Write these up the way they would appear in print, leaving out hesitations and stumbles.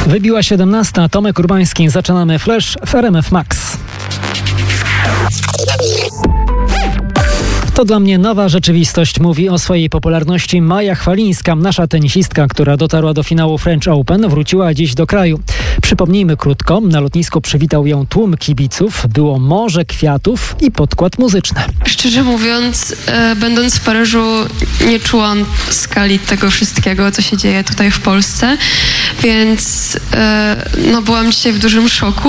Wybiła 17. Tomek Urbański. Zaczynamy Flash w RMF Max. To dla mnie nowa rzeczywistość, mówi o swojej popularności Maja Chwalińska. Nasza tenisistka, która dotarła do finału French Open, wróciła dziś do kraju. Przypomnijmy krótko, na lotnisku przywitał ją tłum kibiców, było morze kwiatów i podkład muzyczny. Szczerze mówiąc, będąc w Paryżu, nie czułam skali tego wszystkiego, co się dzieje tutaj w Polsce, więc byłam dzisiaj w dużym szoku.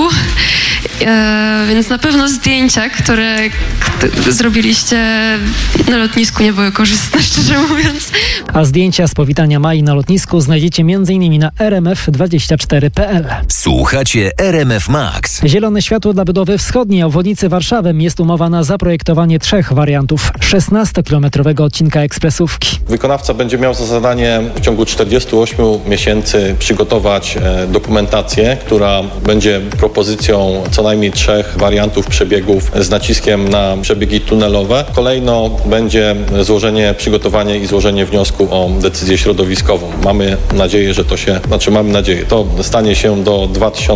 Więc na pewno zdjęcia, które zrobiliście na lotnisku, nie były korzystne, szczerze mówiąc. A zdjęcia z powitania Mai na lotnisku znajdziecie m.in. na rmf24.pl. Słuchacie RMF Max. Zielone światło dla budowy wschodniej obwodnicy Warszawy. Jest umowa na zaprojektowanie 3 wariantów 16-kilometrowego odcinka ekspresówki. Wykonawca będzie miał za zadanie w ciągu 48 miesięcy przygotować dokumentację, która będzie propozycją co najmniej 3 wariantów przebiegów z naciskiem na przebiegi tunelowe. Kolejno będzie przygotowanie i złożenie wniosku o decyzję środowiskową. Mamy nadzieję, to stanie się do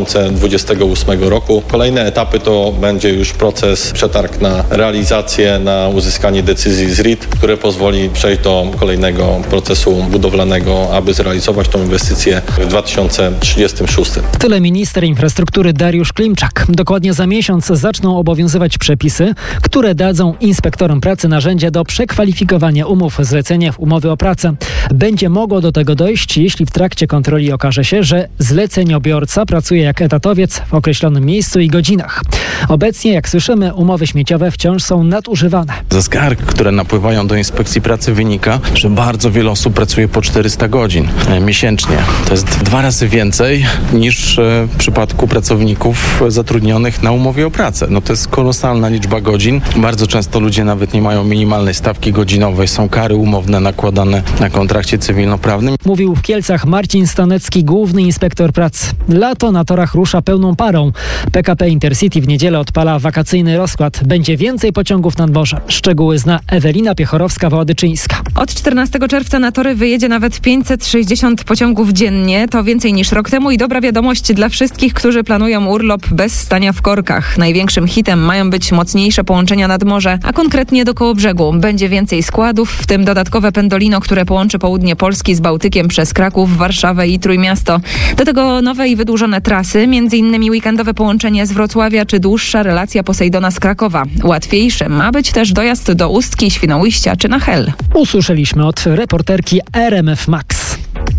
2028 roku. Kolejne etapy to będzie już proces, przetarg na realizację, na uzyskanie decyzji z RIT, które pozwoli przejść do kolejnego procesu budowlanego, aby zrealizować tę inwestycję w 2036. Tyle minister infrastruktury Dariusz Klimczak. Dokładnie za miesiąc zaczną obowiązywać przepisy, które dadzą inspektorom pracy narzędzia do przekwalifikowania umów zlecenia w umowy o pracę. Będzie mogło do tego dojść, jeśli w trakcie kontroli okaże się, że zleceniobiorca pracuje jak etatowiec w określonym miejscu i godzinach. Obecnie, jak słyszymy, umowy śmieciowe wciąż są nadużywane. Ze skarg, które napływają do inspekcji pracy, wynika, że bardzo wiele osób pracuje po 400 godzin miesięcznie. To jest 2 razy więcej niż w przypadku pracowników zatrudnionych na umowie o pracę. To jest kolosalna liczba godzin. Bardzo często ludzie nawet nie mają minimalnej stawki godzinowej. Są kary umowne nakładane na kontrakcie cywilnoprawnym. Mówił w Kielcach Marcin Stanecki, główny inspektor pracy. Lato na torach rusza pełną parą. PKP Intercity w niedzielę odpala wakacyjny rozkład. Będzie więcej pociągów na dworze. Szczegóły zna Ewelina Piechorowska-Wołodyczyńska. Od 14 czerwca na tory wyjedzie nawet 560 pociągów dziennie. To więcej niż rok temu i dobra wiadomość dla wszystkich, którzy planują urlop bez stania w korkach. Największym hitem mają być mocniejsze połączenia nad morze, a konkretnie do Kołobrzegu. Będzie więcej składów, w tym dodatkowe Pendolino, które połączy południe Polski z Bałtykiem przez Kraków, Warszawę i Trójmiasto. Do tego nowe i wydłużone trasy, m.in. weekendowe połączenie z Wrocławia czy dłuższa relacja Posejdona z Krakowa. Łatwiejszy ma być też dojazd do Ustki, Świnoujścia czy na Hel. Usłyszeliśmy od reporterki RMF Max.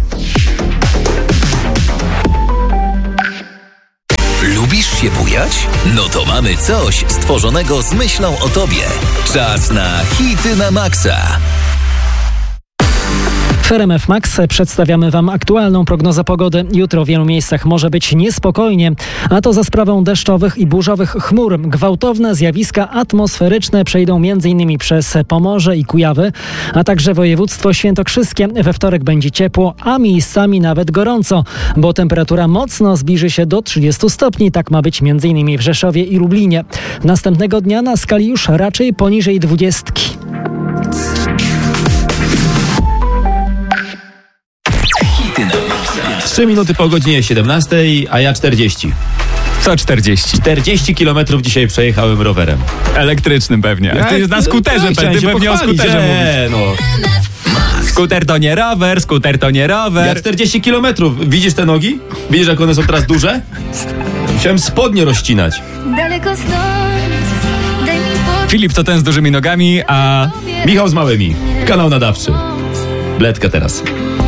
Lubisz się bujać? No to mamy coś stworzonego z myślą o tobie. Czas na hity na maksa. W RMF Max przedstawiamy Wam aktualną prognozę pogody. Jutro w wielu miejscach może być niespokojnie, a to za sprawą deszczowych i burzowych chmur. Gwałtowne zjawiska atmosferyczne przejdą m.in. przez Pomorze i Kujawy, a także województwo świętokrzyskie. We wtorek będzie ciepło, a miejscami nawet gorąco, bo temperatura mocno zbliży się do 30 stopni. Tak ma być m.in. w Rzeszowie i Lublinie. Następnego dnia na skali już raczej poniżej 20. 3 minuty po godzinie 17, a ja 40. Co 40? 40 kilometrów dzisiaj przejechałem rowerem. Elektrycznym pewnie. Ty na skuterze, ty pewnie o skuterze mówisz. Skuter to nie rower, skuter to nie rower. Ja 40 kilometrów. Widzisz te nogi? Widzisz, jak one są teraz duże? Musiałem spodnie rozcinać. Filip to ten z dużymi nogami, a Michał z małymi. Kanał nadawczy. Bledka teraz.